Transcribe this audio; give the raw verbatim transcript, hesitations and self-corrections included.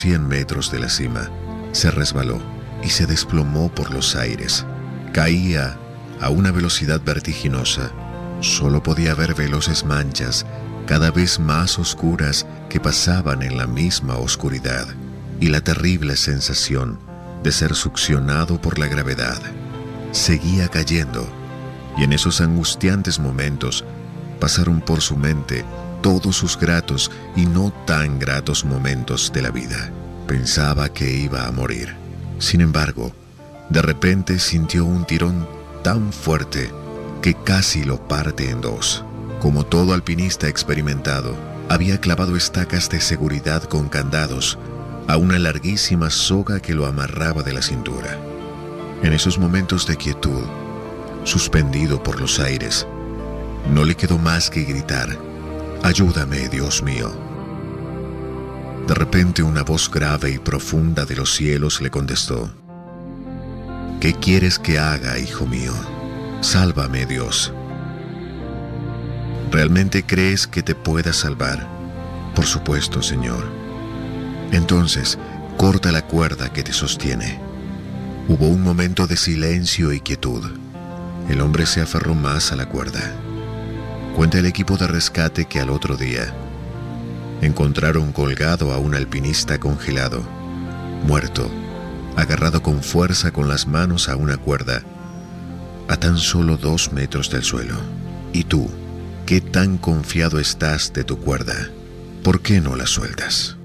cien metros de la cima, se resbaló y se desplomó por los aires. Caía a una velocidad vertiginosa. Solo podía ver veloces manchas, cada vez más oscuras, que pasaban en la misma oscuridad, y la terrible sensación de ser succionado por la gravedad. Seguía cayendo, y en esos angustiantes momentos pasaron por su mente todos sus gratos y no tan gratos momentos de la vida. Pensaba que iba a morir. Sin embargo, de repente sintió un tirón tan fuerte que casi lo parte en dos. Como todo alpinista experimentado, había clavado estacas de seguridad con candados a una larguísima soga que lo amarraba de la cintura. En esos momentos de quietud, suspendido por los aires, no le quedó más que gritar: «Ayúdame, Dios mío». De repente una voz grave y profunda de los cielos le contestó: «¿Qué quieres que haga, hijo mío? Sálvame, Dios». ¿Realmente crees que te pueda salvar? Por supuesto, Señor. Entonces, corta la cuerda que te sostiene. Hubo un momento de silencio y quietud. El hombre se aferró más a la cuerda. Cuenta el equipo de rescate que al otro día encontraron colgado a un alpinista congelado, muerto, agarrado con fuerza con las manos a una cuerda, a tan solo dos metros del suelo. ¿Y tú, qué tan confiado estás de tu cuerda? ¿Por qué no la sueltas?